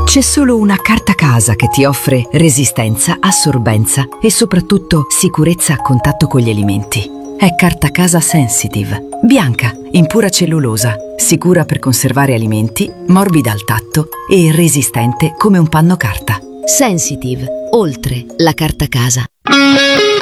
C'è solo una carta casa che ti offre resistenza, assorbenza e soprattutto sicurezza a contatto con gli alimenti. È carta casa Sensitive, bianca, in pura cellulosa, sicura per conservare alimenti, morbida al tatto e resistente come un panno carta. Sensitive, oltre la carta casa.